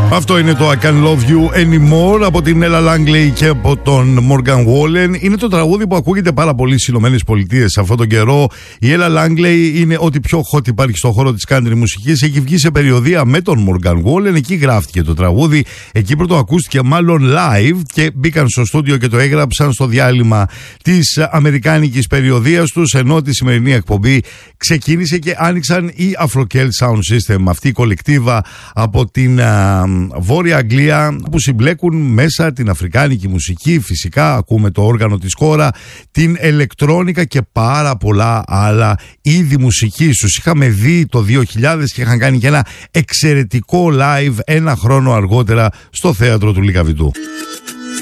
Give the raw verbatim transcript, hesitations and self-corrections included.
Αυτό είναι το I Can't Love You Anymore από την Ella Langley και από τον Morgan Wallen. Είναι το τραγούδι που ακούγεται πάρα πολύ στις Ηνωμένες Πολιτείες αυτόν τον καιρό. Η Ella Langley είναι ό,τι πιο hot υπάρχει στον χώρο της country μουσικής. Έχει βγει σε περιοδεία με τον Morgan Wallen. Εκεί γράφτηκε το τραγούδι. Εκεί πρώτο ακούστηκε μάλλον live και μπήκαν στο στούντιο και το έγραψαν στο διάλειμμα της αμερικάνικης περιοδίας τους. Ενώ τη σημερινή εκπομπή ξεκίνησε και άνοιξαν η Afro-Celt Sound System, αυτή η κολεκτίβα από την α, Βόρεια Αγγλία που συμπλέκουν μέσα την αφρικάνικη μουσική. Φυσικά ακούμε το όργανο της χώρα, την ηλεκτρόνικα και πάρα πολλά άλλα είδη μουσικής. Τους είχαμε δει το δύο χιλιάδες και είχαν κάνει και ένα εξαιρετικό live ένα χρόνο αργότερα στο θέατρο του Λυκαβητού.